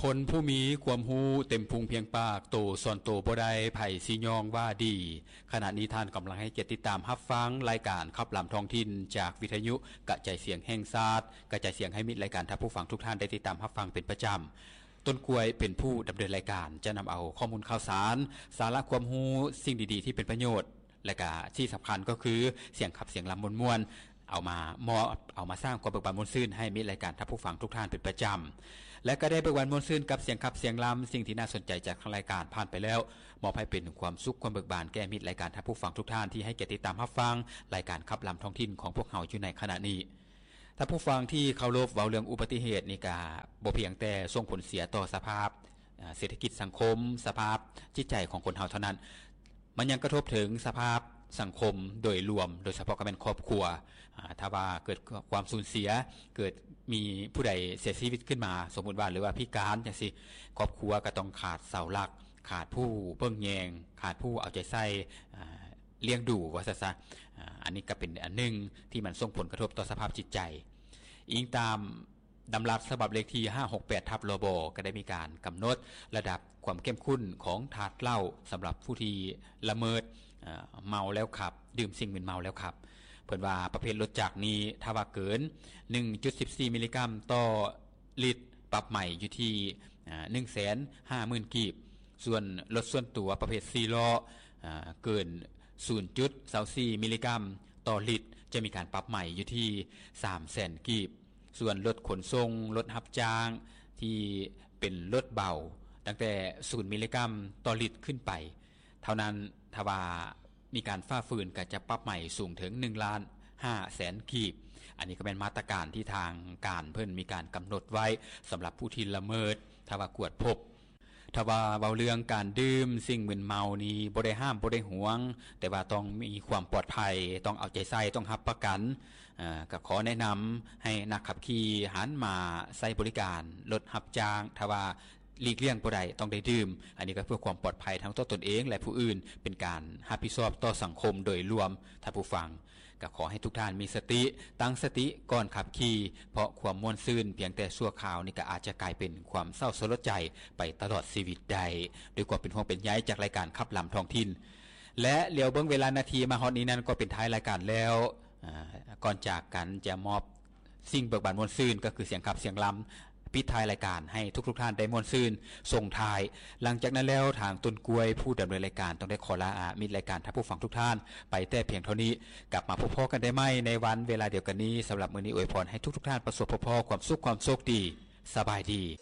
คนผู้มีความหูเต็มพุงเพียงปากโตส่วนโตบ่ได้ไผ่สิยองว่าดีขณะนี้ท่านกำลังให้เกียรติติดตามรับฟังรายการขับลำท้องถิ่นจากวิทยุกระจายเสียงแห่งชาติกระจายเสียงให้มิตรรายการท่านผู้ฟังทุกท่านได้ติดตามรับฟังเป็นประจำต้นกล้วยเป็นผู้ดำเนินรายการจะนำเอาข้อมูลข่าวสารสาระความรู้สิ่งดีๆที่เป็นประโยชน์และก็ที่สำคัญก็คือเสียงขับเสียงลำมวลเอามาสร้างความเบิกบานมวลซื่นให้มิตรรายการท่านผู้ฟังทุกท่านเป็นประจำและก็ได้เบิกบานมวลซื่นกับเสียงขับเสียงลำสิ่งที่น่าสนใจจากทางรายการผ่านไปแล้วมอบให้เป็นความสุขความเบิกบานแก่มิตรรายการท่านผู้ฟังทุกท่านที่ให้เกียรติติดตามรับฟังรายการขับลำท้องถิ่นของพวกเฮาอยู่ในขณะนี้ถ้าผู้ฟังที่เคารพเว้าเรื่องอุบัติเหตุนี่ก็บ่เพียงแต่ส่งผลเสียต่อสภาพเศรษฐกิจสังคมสภาพจิตใจของคนเฮาเท่านั้นมันยังกระทบถึงสภาพสังคมโดยรวมโดยเฉพาะก็เป็นครอบครัวถ้าว่าเกิดความสูญเสียเกิดมีผู้ใดเสียชีวิตขึ้นมาสมมุติว่าหรือว่าพิการจังซี่ครอบครัวก็ต้องขาดเสาหลักขาดผู้เบิ่งแยงขาดผู้เอาใจใส่เลี้ยงดูว่าซะอันนี้ก็เป็นอันนึงที่มันส่งผลกระทบต่อสภาพจิตใจอิงตามดำรัสฉบับเลขที่568/ลบก็ได้มีการกำหนดระดับความเข้มข้นของถาดเหล้าสำหรับผู้ที่ละเมิดเมาแล้วขับดื่มสิ่งมึนเมาแล้วขับเพิ่นว่าประเภทรถจักรนี้ถ้าว่าเกิน 1.14 มิลลิกรัมต่อลิตรปรับใหม่อยู่ที่ 150,000 กีบส่วนรถส่วนตัวประเภท4ล้อเกิน 0.24 มิลลิกรัมต่อลิตรจะมีการปรับใหม่อยู่ที่ 300,000 กีบส่วนรถขนส่งรถรับจ้างที่เป็นรถเบาตั้งแต่0มิลลิกรัมต่อลิตรขึ้นไปเท่านั้นถ้าว่ามีการฝ่าฝืนก็จะปรับใหม่สูงถึง 1,500,000 กีบอันนี้ก็เป็นมาตรการที่ทางการเพิ่นมีการกำหนดไว้สำหรับผู้ที่ละเมิดถ้าว่ากวดพบถ้าว่าเว้าเรื่องการดื่มสิ่งมึนเมานี้บ่ได้ห้ามบ่ได้หวงแต่ว่าต้องมีความปลอดภัยต้องเอาใจใส่ต้องรับประกันก็ขอแนะนำให้นักขับขี่หันมาใช้บริการรถรับจ้างถ้าว่าหลีกเลี่ยงบ่ได้ต้องได้ดื่มอันนี้ก็เพื่อความปลอดภัยทั้งตัวตนเองและผู้อื่นเป็นการรับผิดชอบต่อสังคมโดยรวมท่านผู้ฟังก็ขอให้ทุกท่านมีสติตั้งสติก่อนขับขี่เพราะความม่วนซื่นเพียงแต่ชั่วคราวนี่ก็อาจจะกลายเป็นความเศร้าสลดใจไปตลอดชีวิตได้ด้วยความเป็นห่วงเป็นใยจากรายการขับลำท้องถิ่นและเหลียวเบิ่งเวลานาทีมาฮอดนี้นั้นก็เป็นท้ายรายการแล้วก่อนจากกันจะมอบสิ่งเบิกบานม่วนซื่นก็คือเสียงขับเสียงลำปิดท้ายรายการให้ทุกท่านได้ม่วนซื่นส่งท้ายหลังจากนั้นแล้วทางต้นกล้วยผู้ดำเนินรายการต้องได้ขอลามิตรรายการท่านผู้ฟังทุกท่านไปแต่เพียงเท่านี้กลับมาพบกันได้ไหมในวันเวลาเดียวกันนี้สำหรับมื้อนี้อวยพรให้ทุกท่านประสบพบความสุขความโชคดีสบายดี